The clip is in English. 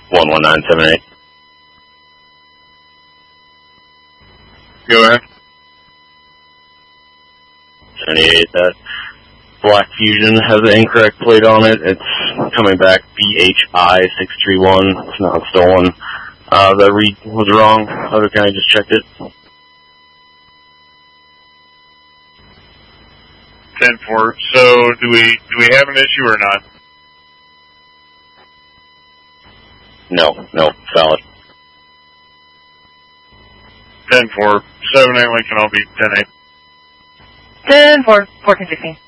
11978. Go ahead. 78, that Black Fusion has an incorrect plate on it. It's coming back BHI631. It's not stolen. That read was wrong. Other County just checked it. 10-4. So do we have an issue or not? No, valid. 10-4. 7-8 Lincoln, I'll be 10-8. 10-4, 1416.